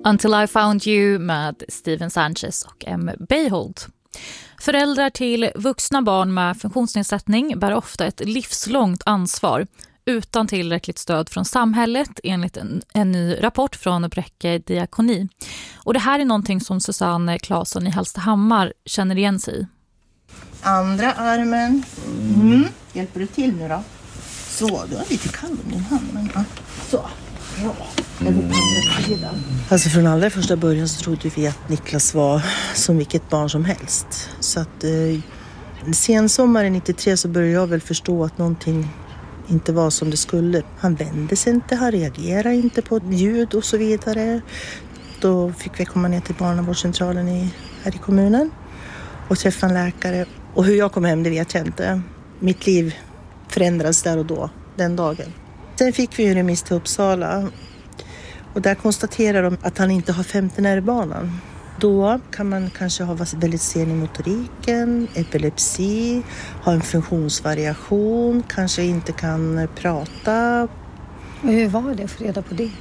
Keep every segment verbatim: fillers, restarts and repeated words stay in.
Until I Found You med Steven Sanchez och M. Beihold. Föräldrar till vuxna barn med funktionsnedsättning bär ofta ett livslångt ansvar utan tillräckligt stöd från samhället enligt en, en ny rapport från Bräcke diakoni. Och det här är någonting som Susanne Claesson i Hallstahammar känner igen sig i. Andra armen. Mm. Hjälper du till nu då? Så, du har lite kall om din hand. Men, ja. Så, bra. Mm. Alltså från allra första början så trodde vi att Niklas var som vilket barn som helst. Så att eh, sen sommaren nittiotre så började jag väl förstå att någonting inte var som det skulle. Han vände sig inte, han reagerade inte på ljud och så vidare. Då fick vi komma ner till barnavårdscentralen i, här i kommunen och träffa en läkare. Och hur jag kom hem, det vet jag inte. Mitt liv förändrades där och då, den dagen. Sen fick vi ju remiss till Uppsala. Och där konstaterar de att han inte har femte nervbanan. Då kan man kanske ha väldigt sen i motoriken, epilepsi, ha en funktionsvariation, kanske inte kan prata. Och hur var det att få reda på det?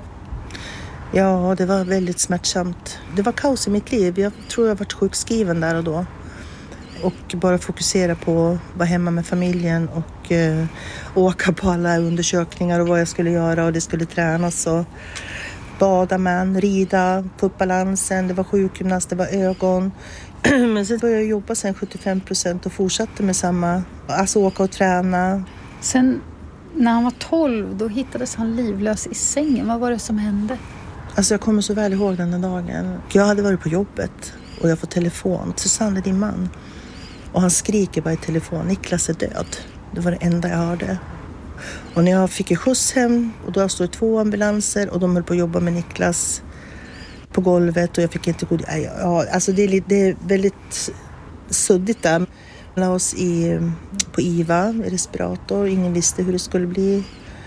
Ja, det var väldigt smärtsamt. Det var kaos i mitt liv. Jag tror jag varit sjukskriven där och då. Och bara fokusera på att vara hemma med familjen och eh, åka på alla undersökningar och vad jag skulle göra och det skulle tränas och bada man, rida, få upp balansen, det var sjukgymnast, det var ögon. Men sen började jag jobba sen sjuttiofem procent och fortsatte med samma, alltså åka och träna. Sen när han var tolv, då hittades han livlös i sängen. Vad var det som hände? Alltså jag kommer så väl ihåg den dagen. Jag hade varit på jobbet och jag får telefon. Susanne, din man. Och han skriker bara i telefon, Niklas är död. Det var det enda jag hörde. Och när jag fick en skjuts hem och då stod två ambulanser och de höll på att jobba med Niklas på golvet och jag fick inte god... Ja, alltså det är, det är väldigt suddigt där. Vi la oss i, på I V A, i respirator. Ingen visste hur det skulle bli.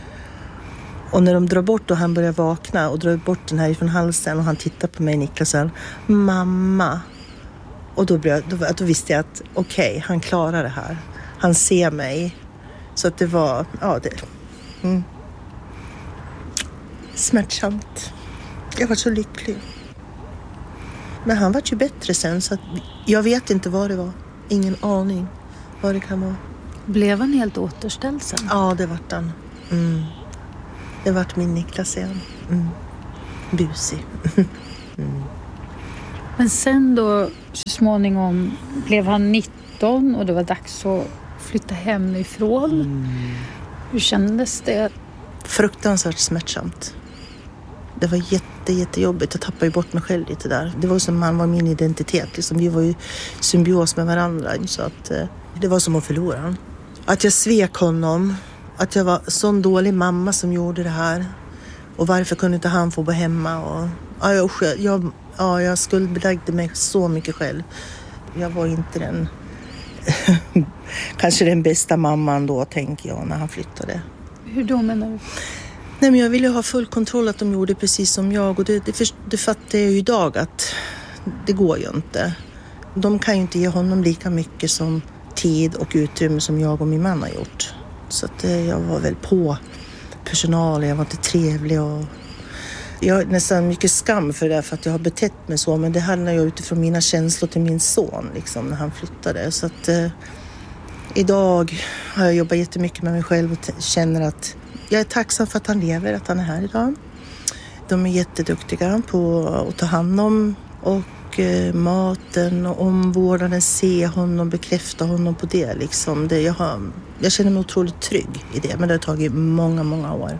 Och när de drar bort och han börjar vakna och drar bort den här ifrån halsen och han tittar på mig, Niklas, och han, mamma. Och då, blev, då, då visste jag att okej, okay, han klarar det här. Han ser mig. Så att det var, ja det, mm. smärtsamt. Jag var så lycklig. Men han var ju bättre sen så att jag vet inte vad det var. Ingen aning vad det kan vara. Blev han helt återställd sen? Ja, det vart han. Mm. Det vart min Niklas igen. Mm. Busig. mm. Men sen då så småningom blev han nitton och det var dags att flytta hemifrån. Mm. Hur kändes det? Fruktansvärt smärtsamt. Det var jätte, jättejobbigt. Jag tappade ju bort mig själv lite där. Det var som han var min identitet. Liksom. Vi var ju symbios med varandra. Så att, eh, det var som att förlora honom. Att jag svek honom. Att jag var sån dålig mamma som gjorde det här. Och varför kunde inte han få vara hemma? Och, ja, jag, jag, ja, jag skuldbelagde mig så mycket själv. Jag var inte den... kanske den bästa mamman då, tänker jag, när han flyttade. Hur då menar du? Nej, men jag ville ha full kontroll att de gjorde precis som jag. Och det, det, det fattar jag ju idag att det går ju inte. De kan ju inte ge honom lika mycket som tid och utrymme som jag och min man har gjort. Så att jag var väl på personal, jag var inte trevlig och jag har nästan mycket skam för det för att jag har betett mig så. Men det handlar ju utifrån mina känslor till min son liksom, när han flyttade. Så att eh, idag har jag jobbat jättemycket med mig själv och t- känner att jag är tacksam för att han lever, att han är här idag. De är jätteduktiga på att ta hand om och eh, maten och omvårdnaden, se honom, bekräfta honom på det. Liksom. det jag, har, jag känner mig otroligt trygg i det, men det har tagit många, många år.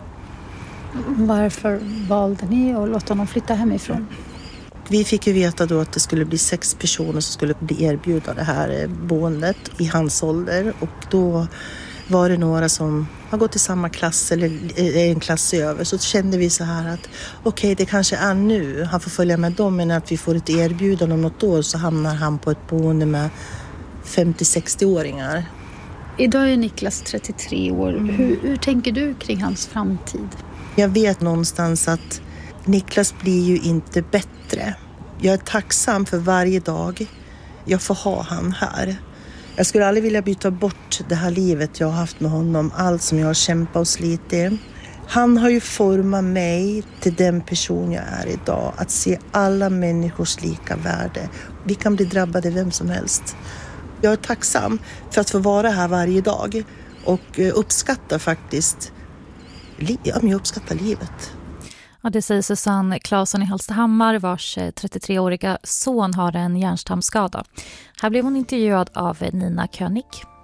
Varför valde ni att låta honom flytta hemifrån? Vi fick ju veta då att det skulle bli sex personer som skulle bli erbjuda det här boendet i hans ålder. Och då var det några som har gått i samma klass eller en klass över. Så kände vi så här att okej, okay, det kanske är nu han får följa med dem, men att vi får ett erbjudande om något år så hamnar han på ett boende med femtio-sextio-åringar. Idag är Niklas trettiotre år. Mm. Hur, hur tänker du kring hans framtid? Jag vet någonstans att Niklas blir ju inte bättre. Jag är tacksam för varje dag jag får ha han här. Jag skulle aldrig vilja byta bort det här livet jag har haft med honom. Allt som jag har kämpat och slitit. Han har ju format mig till den person jag är idag. Att se alla människors lika värde. Vi kan bli drabbade vem som helst. Jag är tacksam för att få vara här varje dag. Och uppskattar faktiskt, ja, men jag uppskattar livet. Ja, det säger Susanne Claesson i Hallstahammar, vars trettiotre-åriga son har en hjärnstamsskada. Här blev hon intervjuad av Nina König.